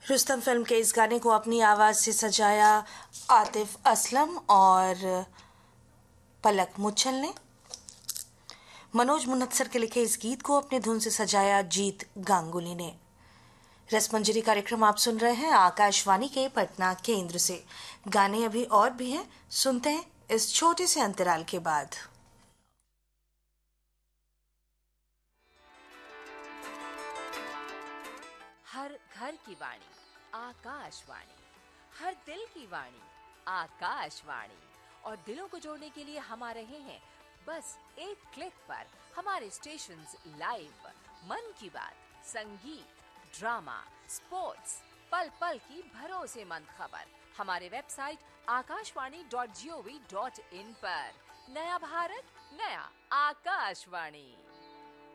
Rustam film के इस गाने को अपनी आवाज से सजाया आतिफ असलम और पलक मुच्छल ने। मनोज मुनत्सर के लिखे इस गीत को अपने धुन से सजाया जीत गांगुली ने। रसमंजरी कार्यक्रम आप सुन रहे हैं आकाशवाणी के पटना केंद्र से। गाने अभी और भी हैं, सुनते हैं इस छोटे से अंतराल के बाद। हर घर की वाणी आकाशवाणी, हर दिल की वाणी आकाशवाणी। और दिलों को जोड़ने के लिए हम आ रहे हैं बस एक क्लिक पर। हमारे स्टेशंस लाइव, मन की बात, संगीत, ड्रामा, स्पोर्ट्स, पल पल की भरोसेमंद खबर हमारे वेबसाइट akashvani.gov.in पर। नया भारत, नया आकाशवाणी।